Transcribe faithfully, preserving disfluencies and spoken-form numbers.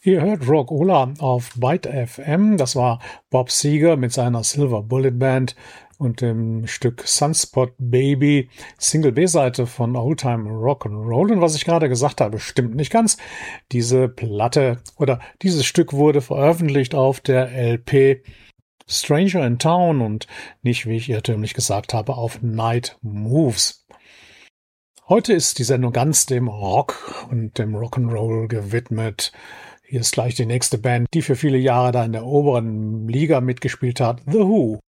Ihr hört Rock'n'Rolla auf Byte F M. Das war Bob Seger mit seiner Silver Bullet Band und dem Stück Sunspot Baby, Single B-Seite von Oldtime Rock'n'Roll. Und was ich gerade gesagt habe, stimmt nicht ganz. Diese Platte oder dieses Stück wurde veröffentlicht auf der L P Stranger in Town und nicht, wie ich irrtümlich gesagt habe, auf Night Moves. Heute ist die Sendung ganz dem Rock und dem Rock'n'Roll gewidmet. Hier ist gleich die nächste Band, die für viele Jahre da in der oberen Liga mitgespielt hat, The Who.